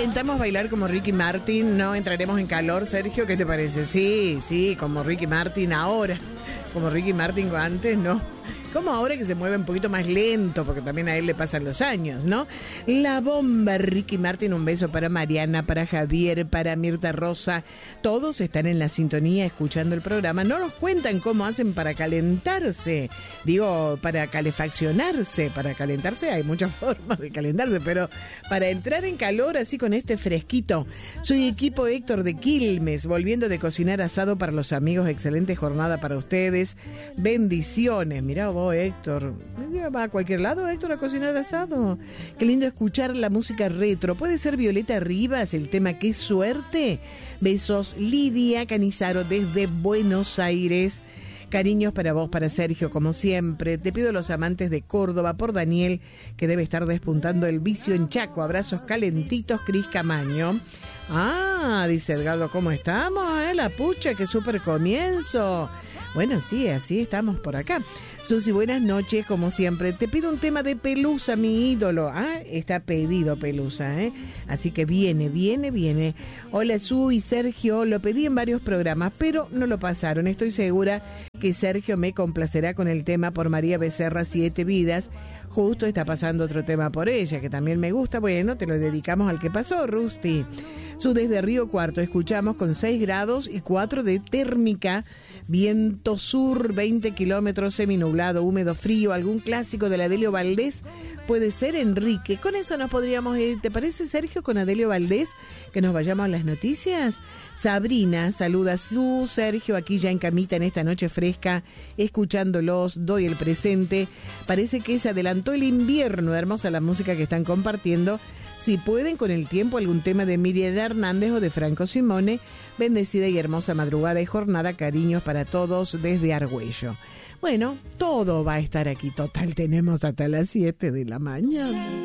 Intentamos bailar como Ricky Martin, no entraremos en calor, Sergio, ¿qué te parece? Sí, como Ricky Martin ahora, como Ricky Martin antes, no. Como ahora que se mueve un poquito más lento, porque también a él le pasan los años, ¿no? La bomba, Ricky Martin, un beso para Mariana, para Javier, para Mirta Rosa. Todos están en la sintonía escuchando el programa. No nos cuentan cómo hacen para calentarse. Digo, para calefaccionarse. Para calentarse hay muchas formas de calentarse, pero para entrar en calor así con este fresquito. Soy equipo Héctor de Quilmes, volviendo de cocinar asado para los amigos. Excelente jornada para ustedes. Bendiciones. Mirá vos, Héctor. Va a cualquier lado, Héctor, a cocinar asado. Qué lindo escuchar la música retro. Puede ser Violeta Rivas, el tema Qué suerte. Besos, Lidia Canizaro desde Buenos Aires. Cariños para vos, para Sergio, como siempre. Te pido los amantes de Córdoba por Daniel, que debe estar despuntando el vicio en Chaco. Abrazos calentitos, Cris Camaño. Ah, dice Edgardo, ¿cómo estamos? La pucha, qué súper comienzo. Bueno, sí, así estamos por acá. Susi, buenas noches, como siempre. Te pido un tema de Pelusa, mi ídolo. Ah, está pedido Pelusa, ¿eh? Así que viene. Hola, Su y Sergio. Lo pedí en varios programas, pero no lo pasaron. Estoy segura que Sergio me complacerá con el tema por María Becerra, 7 vidas. Justo está pasando otro tema por ella, que también me gusta. Bueno, te lo dedicamos al que pasó, Rusty. Su desde Río Cuarto, escuchamos con 6 grados y 4 de térmica. Viento sur, 20 kilómetros, seminublado, húmedo, frío. Algún clásico de la Adelio Valdés puede ser, Enrique. Con eso nos podríamos ir. ¿Te parece, Sergio, con Adelio Valdés? Que nos vayamos a las noticias. Sabrina saluda a su Sergio aquí ya en camita en esta noche fresca, escuchándolos. Doy el presente. Parece que se adelantó el invierno. Hermosa la música que están compartiendo. Si pueden, con el tiempo, algún tema de Miriam Hernández o de Franco Simone. Bendecida y hermosa madrugada y jornada. Cariños para todos desde Argüello. Bueno, todo va a estar aquí. Total, tenemos hasta las 7 de la mañana.